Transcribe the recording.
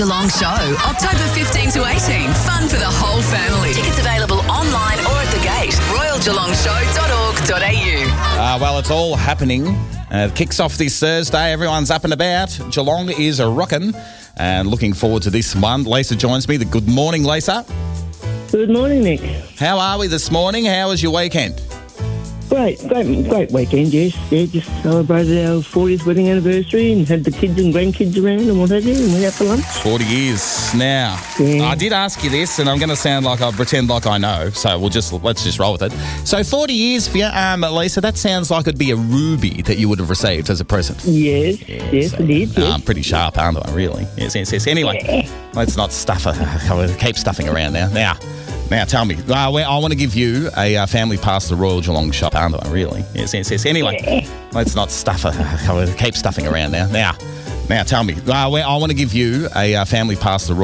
Geelong Show, October 15 to 18. Fun for the whole family. Tickets available online or at the gate. royalgeelongshow.org.au. Well, it's all happening. It kicks off this Thursday. Everyone's up and about. Geelong is rocking. And looking forward to this one. Lisa joins me. Good morning, Lisa. Good morning, Nick. How are we this morning? How was your weekend? Great weekend, yes. Yeah, just celebrated our 40th wedding anniversary and had the kids and grandkids around and what have you, and went out for lunch. 40 years now. Yeah. I did ask you this, and I'm going to sound like I pretend like I know, so let's just roll with it. So 40 years for you, Lisa, that sounds like it'd be a ruby that you would have received as a present. Yes, I did, yes. I'm pretty sharp, aren't I, really? Yes. Anyway, Let's not keep stuffing around Now, tell me, I want to give you a family pass to the Royal Geelong shop, aren't I, really? Yes. Anyway, Let's not keep stuffing around now. Now, tell me, I want to give you a family pass to the Royal